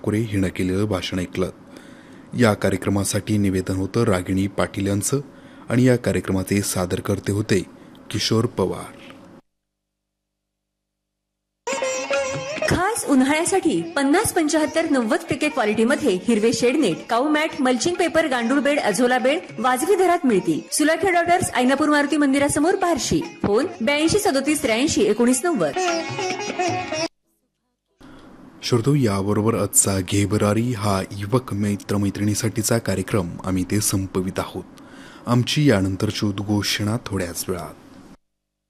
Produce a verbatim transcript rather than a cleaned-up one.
ठाकरे हिनं केलेलं भाषण ऐकलं. या कार्यक्रमासाठी निवेदन होतं रागिणी पाटील यांचं आणि या कार्यक्रमाचे सादरकर्ते होते किशोर पवार. खास उन्हाळ्यासाठी पन्नास पंचाहत्तर नव्वद टक्के क्वालिटीमध्ये हिरवे शेडनेट, काऊ मॅट, मल्चिंग पेपर, गांडूळ बेड, अझोला बेड वाजवी दरात मिळतील. सुलाखे डॉटर्स, ऐनापूर मारुती मंदिरासमोर बार्शी. फोन ब्याऐंशी सदोतीस त्र्याऐंशी एकोणीस नव्वद. श्रोतो, याबरोबर आजचा घे बरारी हा युवक मित्रमैत्रिणीसाठीचा कार्यक्रम आम्ही ते संपवित आहोत. आमची यानंतरची उद्घोषणा थोड्याच वेळात.